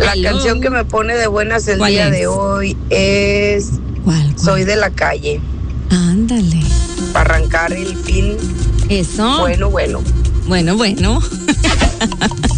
La canción que me pone de buenas el ¿Cuál día es? de hoy es ¿Cuál? Soy de la calle. Ándale. Para arrancar el fin. Eso. Bueno. Bueno.